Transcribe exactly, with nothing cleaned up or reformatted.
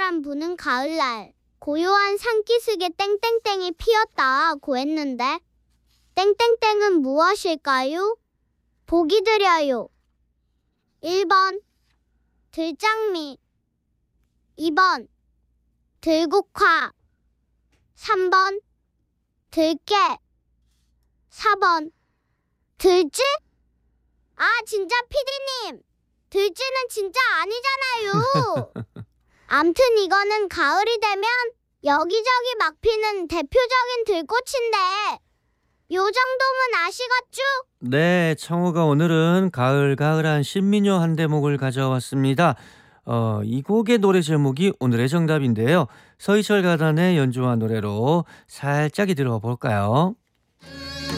바람 부는 가을날 고요한 산기슭에 땡땡땡이 피었다고 했는데 땡땡땡은 무엇일까요? 보기 드려요. 일 번 들장미, 이 번 들국화, 삼 번 들깨, 사 번 들쥐? 아 진짜 피디님, 들쥐는 진짜 아니잖아요. 암튼 이거는 가을이 되면 여기저기 막 피는 대표적인 들꽃인데 요 정도면 아시겠죠? 네, 청우가 오늘은 가을가을한 신민요 한 대목을 가져왔습니다. 어, 이 곡의 노래 제목이 오늘의 정답인데요. 서희철 가단의 연주와 노래로 살짝이 들어볼까요?